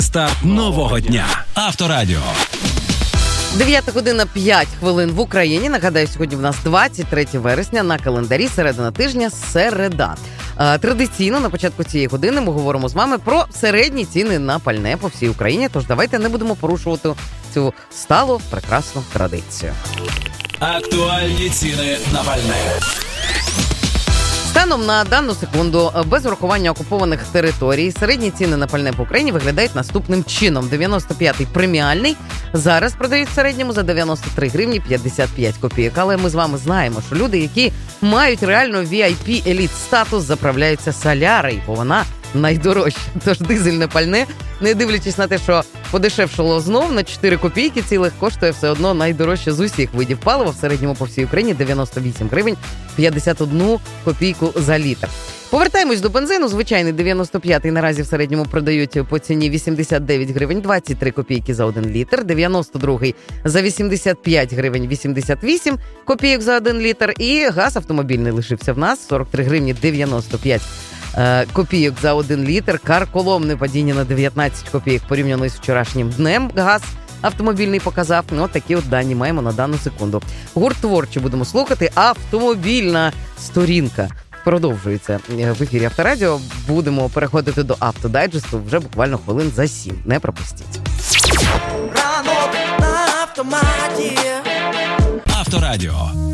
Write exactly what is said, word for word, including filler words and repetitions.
Старт нового дня. Авторадіо. дев'ята година п'ять хвилин в Україні. Нагадаю, сьогодні в нас двадцять третє вересня, на календарі середина тижня, середа. Традиційно на початку цієї години ми говоримо з вами про середні ціни на пальне по всій Україні. Тож давайте не будемо порушувати цю сталу прекрасну традицію. Актуальні ціни на пальне. Станом на дану секунду, без урахування окупованих територій, середні ціни на пальне по Україні виглядають наступним чином. дев'яносто п'ятий преміальний зараз продають в середньому за дев'яносто три гривні п'ятдесят п'ять копійок. Але ми з вами знаємо, що люди, які мають реально ві ай пі еліт статус, заправляються солярою, бо вона найдорожча. Тож дизельне пальне, не дивлячись на те, що подешевшало знов на чотири копійки цілих, коштує все одно найдорожче з усіх видів палива. В середньому по всій Україні дев'яносто вісім гривень п'ятдесят одну копійку за літр. Повертаємось до бензину. Звичайний дев'яносто п'ятий наразі в середньому продають по ціні вісімдесят дев'ять гривень двадцять три копійки за один літр. дев'яносто другий за вісімдесят п'ять гривень вісімдесят вісім копійок за один літр. І газ автомобільний лишився в нас сорок три гривні дев'яносто п'ять копійок за один літр. Карколомне падіння на дев'ятнадцять копійок порівняно з вчорашнім днем. Газ автомобільний показав. Ну, такі от дані маємо на дану секунду. Гурт творчий будемо слухати. Автомобільна сторінка продовжується в ефірі Авторадіо. Будемо переходити до автодайджесту вже буквально хвилин за сім. Не пропустіть. Авторадіо.